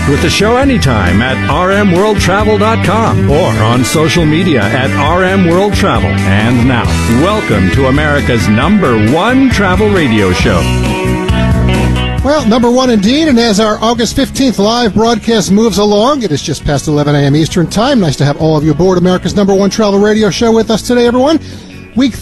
with the show anytime at rmworldtravel.com or on social media at rmworldtravel. And now, welcome to America's #1 travel radio show. Well, #1 indeed, and as our August 15th live broadcast moves along, it is just past 11 a.m. Eastern Time. Nice to have all of you aboard America's #1 travel radio show with us today, everyone. Week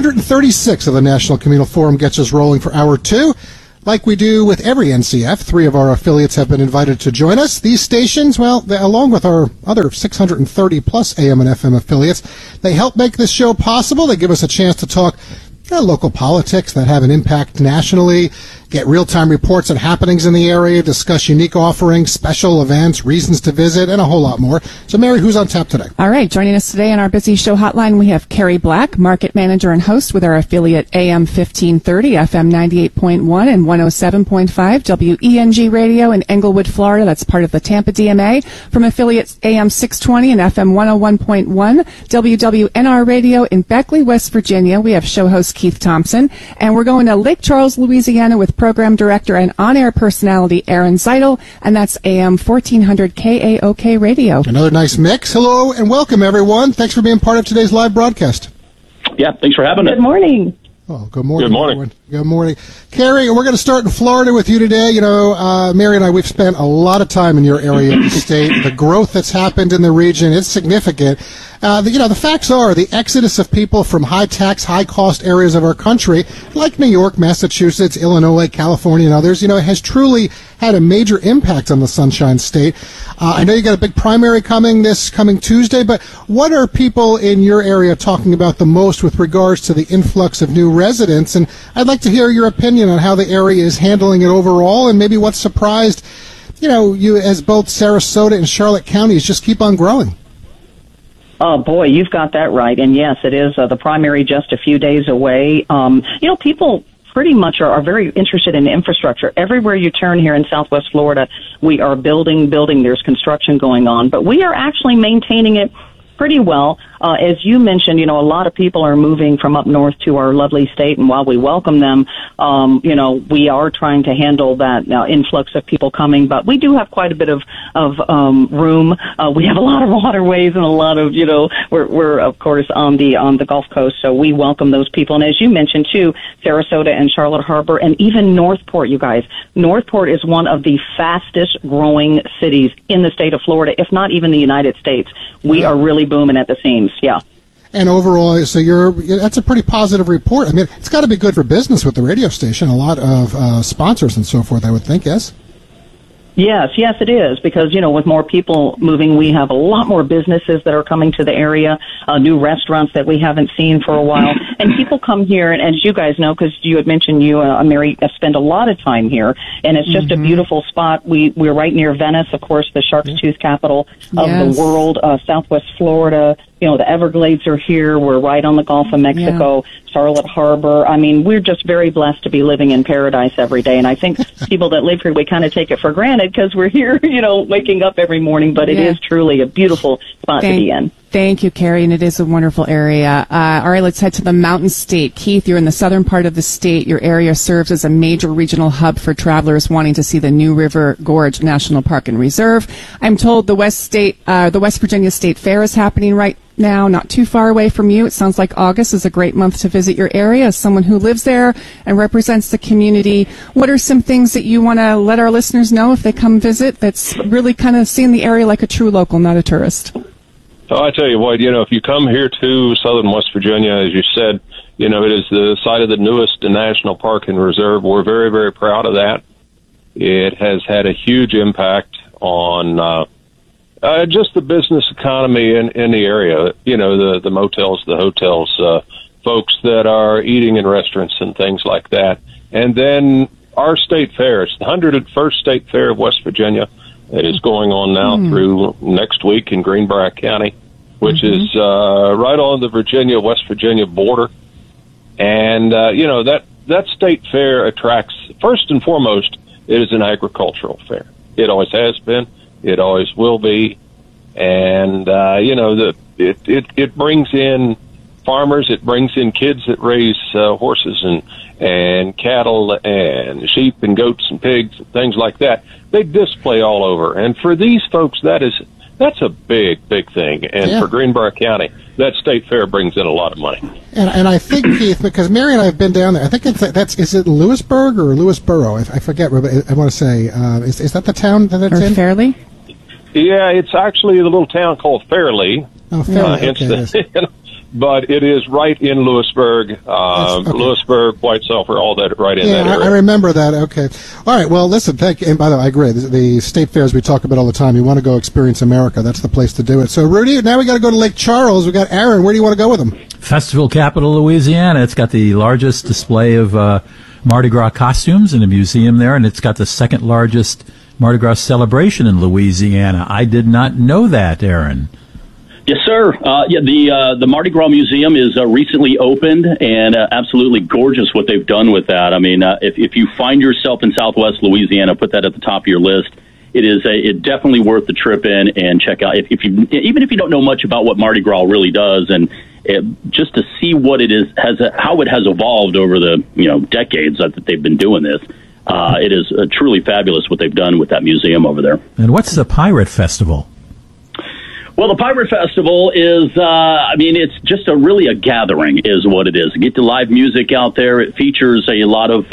336 of the National Communal Forum gets us rolling for Hour 2. Like we do with every NCF, 3 of our affiliates have been invited to join us. These stations, well, along with our other 630-plus AM and FM affiliates, they help make this show possible. They give us a chance to talk local politics that have an impact nationally, get real-time reports on happenings in the area, discuss unique offerings, special events, reasons to visit, and a whole lot more. So, Mary, who's on tap today? All right, joining us today on our busy show hotline, we have Carrie Black, market manager and host with our affiliate AM 1530, FM 98.1 and 107.5, WENG Radio in Englewood, Florida. That's part of the Tampa DMA. From affiliates AM 620 and FM 101.1, WWNR Radio in Beckley, West Virginia. We have show host Keith Thompson. And we're going to Lake Charles, Louisiana with program director and on-air personality Aaron Zeidel, and that's AM 1400 KAOK Radio. Another nice mix. Hello and welcome, everyone. Thanks for being part of today's live broadcast. Yeah, thanks for having us. Good morning. Oh, good morning. Good morning. Everyone. Good morning. Carrie, we're going to start in Florida with you today. You know, Mary and I, we've spent a lot of time in your area of the state. The growth that's happened in the region is significant. The facts are the exodus of people from high-tax, high-cost areas of our country, like New York, Massachusetts, Illinois, California, and others, has truly had a major impact on the Sunshine State. I know you got a big primary coming Tuesday, but what are people in your area talking about the most with regards to the influx of new residents? And I'd like to hear your opinion on how the area is handling it overall, and maybe what surprised, you as both Sarasota and Charlotte counties just keep on growing. Oh, boy, you've got that right. And, yes, it is the primary just a few days away. People pretty much are very interested in infrastructure. Everywhere you turn here in Southwest Florida, we are building. There's construction going on. But we are actually maintaining it pretty well. As you mentioned, a lot of people are moving from up north to our lovely state, and while we welcome them, we are trying to handle that influx of people coming, but we do have quite a bit of room. We have a lot of waterways and a lot of, we're of course on the Gulf Coast, so we welcome those people. And as you mentioned too, Sarasota and Charlotte Harbor, and even Northport, you guys. Northport is one of the fastest growing cities in the state of Florida, if not even the United States. We are really booming at the seams. Yeah. And overall, so that's a pretty positive report. I mean, it's got to be good for business with the radio station. A lot of sponsors and so forth, I would think, yes? Yes, it is, because, with more people moving, we have a lot more businesses that are coming to the area, new restaurants that we haven't seen for a while. And people come here, and as you guys know, because you had mentioned Mary, spend a lot of time here, and it's just a beautiful spot. We're right near Venice, of course, the Shark's Tooth capital of the world, Southwest Florida. The Everglades are here. We're right on the Gulf of Mexico, Charlotte Harbor. I mean, we're just very blessed to be living in paradise every day. And I think people that live here, we kind of take it for granted because we're here, waking up every morning. But it is truly a beautiful spot to be in. Thank you, Carrie, and it is a wonderful area. All right, let's head to the Mountain State. Keith, you're in the southern part of the state. Your area serves as a major regional hub for travelers wanting to see the New River Gorge National Park and Reserve. I'm told the West Virginia State Fair is happening right now, not too far away from you. It sounds like August is a great month to visit your area. As someone who lives there and represents the community, what are some things that you want to let our listeners know if they come visit that's really kind of seeing the area like a true local, not a tourist? Oh, I tell you what, if you come here to southern West Virginia, as you said, it is the site of the newest National Park and Reserve. We're very, very proud of that. It has had a huge impact on just the business economy in the area. The motels, the hotels, folks that are eating in restaurants and things like that. And then our state fair, it's the 101st State Fair of West Virginia. It is going on now through next week in Greenbrier County, which is right on the West Virginia border. And, that state fair attracts, first and foremost, it is an agricultural fair. It always has been. It always will be. And, it brings in farmers. It brings in kids that raise horses and cattle and sheep and goats and pigs and things like that. They display all over. And for these folks, that's a big thing. And for Greenbrier County, that state fair brings in a lot of money. And I think, Keith, because Mary and I have been down there, I think is it Lewisburg or Lewisboro? I forget. I want to say, is that the town that it's in? Fairleigh? Yeah, it's actually the little town called Fairleigh. Oh, Fairleigh. Okay, but it is right in Lewisburg, Lewisburg, White Sulphur, all that right in that area. I remember that. Okay. All right. Well, listen, thank you. And by the way, I agree. The state fairs we talk about all the time. You want to go experience America. That's the place to do it. So, Rudy, now we got to go to Lake Charles. We got Aaron. Where do you want to go with them? Festival capital, Louisiana. It's got the largest display of Mardi Gras costumes in a museum there, and it's got the second largest Mardi Gras celebration in Louisiana. I did not know that, Aaron. Yes, sir. The Mardi Gras Museum is recently opened, and absolutely gorgeous what they've done with that. I mean, if you find yourself in Southwest Louisiana, put that at the top of your list. It's definitely worth the trip in and check out. Even if you don't know much about what Mardi Gras really does, and just to see what it is, how it has evolved over the decades that they've been doing this. It is truly fabulous what they've done with that museum over there. And what's the Pirate Festival? Well, the Pirate Festival is, it's just a gathering is what it is. Get the live music out there. It features a lot of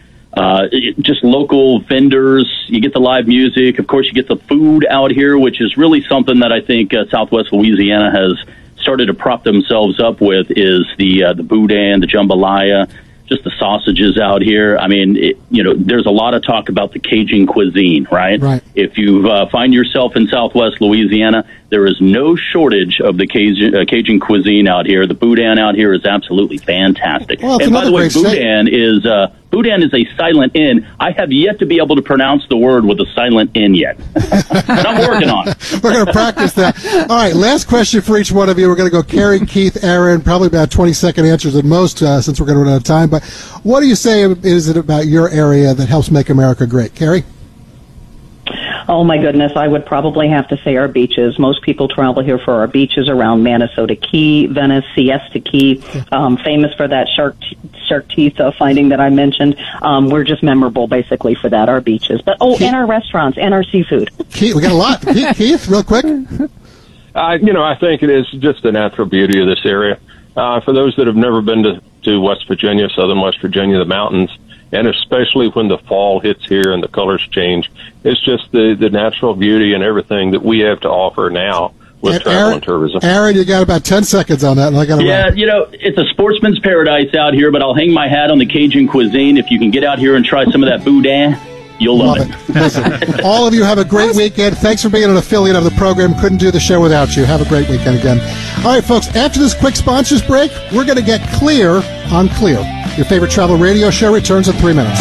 just local vendors. You get the live music. Of course, you get the food out here, which is really something that I think Southwest Louisiana has started to prop themselves up with is the boudin, the jambalaya, just the sausages out here. I mean, there's a lot of talk about the Cajun cuisine, right? Right. If you find yourself in Southwest Louisiana, there is no shortage of the Cajun cuisine out here. The boudin out here is absolutely fantastic. Well, and by the way, boudin is a silent N. I have yet to be able to pronounce the word with a silent N yet. But I'm working on it. We're going to practice that. All right, last question for each one of you. We're going to go Carrie, Keith, Aaron, probably about 20-second answers at most since we're going to run out of time. But what do you say is it about your area that helps make America great? Carrie? Oh, my goodness. I would probably have to say our beaches. Most people travel here for our beaches around Manasota Key, Venice, Siesta Key, famous for that shark teeth finding that I mentioned. We're just memorable, basically, for that, our beaches. But and our restaurants and our seafood. Keith, we got a lot. Keith, real quick. I think it is just the natural beauty of this area. For those that have never been to West Virginia, southern West Virginia, the mountains, and especially when the fall hits here and the colors change, it's just the natural beauty and everything that we have to offer now with travel and tourism. Aaron, you got about 10 seconds on that. And I got it's a sportsman's paradise out here, but I'll hang my hat on the Cajun cuisine. If you can get out here and try some of that boudin, you'll love it. Listen, all of you have a great weekend. Thanks for being an affiliate of the program. Couldn't do the show without you. Have a great weekend again. All right, folks, after this quick sponsors break, we're going to get clear on Clear. Your favorite travel radio show returns in 3 minutes.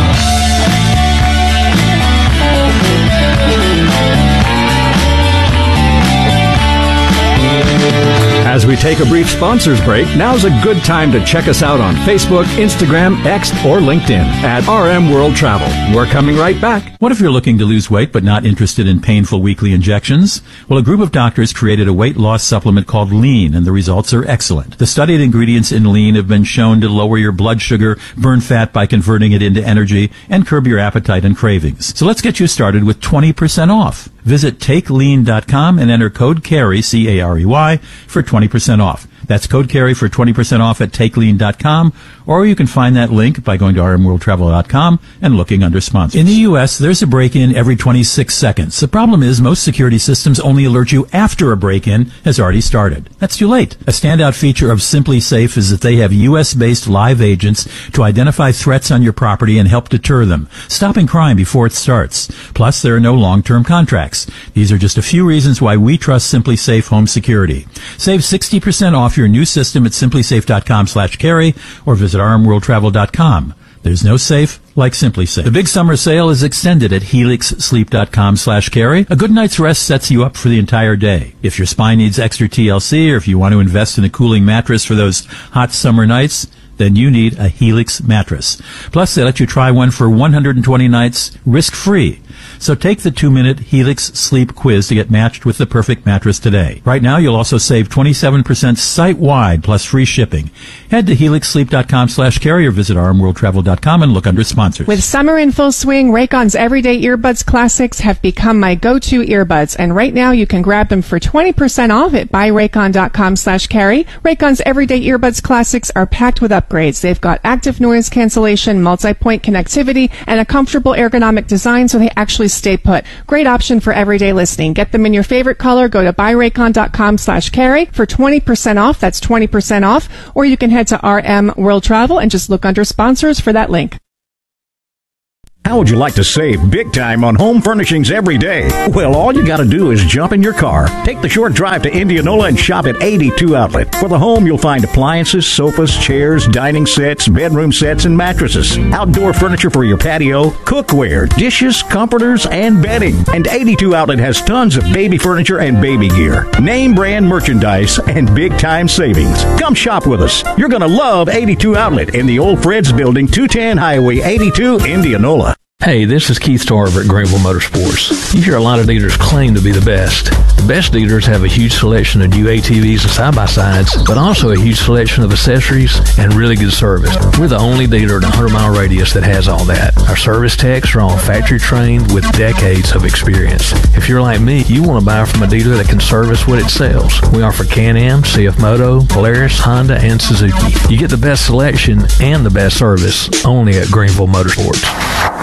As we take a brief sponsors break, now's a good time to check us out on Facebook, Instagram, X, or LinkedIn at RM World Travel. We're coming right back. What if you're looking to lose weight but not interested in painful weekly injections? Well, a group of doctors created a weight loss supplement called Lean, and the results are excellent. The studied ingredients in Lean have been shown to lower your blood sugar, burn fat by converting it into energy, and curb your appetite and cravings. So let's get you started with 20% off. Visit TakeLean.com and enter code CAREY, C-A-R-E-Y, for 20% off. That's code CAREY for 20% off at TakeLean.com, or you can find that link by going to rmworldtravel.com and looking under sponsors. In the U.S., there's a break-in every 26 seconds. The problem is most security systems only alert you after a break-in has already started. That's too late. A standout feature of Simply Safe is that they have U.S.-based live agents to identify threats on your property and help deter them, stopping crime before it starts. Plus, there are no long-term contracts. These are just a few reasons why we trust Simply Safe Home Security. Save 60% off your new system at simplysafe.com/carry or visit rmworldtravel.com. There's no safe like Simply Safe. The big summer sale is extended at helixsleep.com/carry. A good night's rest sets you up for the entire day. If your spine needs extra TLC or if you want to invest in a cooling mattress for those hot summer nights, then you need a Helix mattress. Plus, they let you try one for 120 nights risk-free. So take the 2-minute Helix Sleep Quiz to get matched with the perfect mattress today. Right now, you'll also save 27% site-wide plus free shipping. Head to helixsleep.com/carry or visit rmworldtravel.com and look under sponsors. With summer in full swing, Raycon's Everyday Earbuds Classics have become my go-to earbuds, and right now you can grab them for 20% off at buyraycon.com/carry. Raycon's Everyday Earbuds Classics are packed with upgrades. They've got active noise cancellation, multi-point connectivity, and a comfortable ergonomic design so they actually stay put. Great option for everyday listening. Get them in your favorite color. Go to buyraycon.com/carry for 20% off. That's 20% off. Or you can head to RM World Travel and just look under sponsors for that link. How would you like to save big time on home furnishings every day? Well, all you got to do is jump in your car, take the short drive to Indianola, and shop at 82 Outlet. For the home, you'll find appliances, sofas, chairs, dining sets, bedroom sets, and mattresses. Outdoor furniture for your patio, cookware, dishes, comforters, and bedding. And 82 Outlet has tons of baby furniture and baby gear. Name brand merchandise and big time savings. Come shop with us. You're going to love 82 Outlet in the Old Fred's Building, 210 Highway 82, Indianola. Hey, this is Keith Tarver at Greenville Motorsports. You hear a lot of dealers claim to be the best. The best dealers have a huge selection of new ATVs and side-by-sides, but also a huge selection of accessories and really good service. We're the only dealer in a 100-mile radius that has all that. Our service techs are all factory trained with decades of experience. If you're like me, you want to buy from a dealer that can service what it sells. We offer Can-Am, CF Moto, Polaris, Honda, and Suzuki. You get the best selection and the best service only at Greenville Motorsports.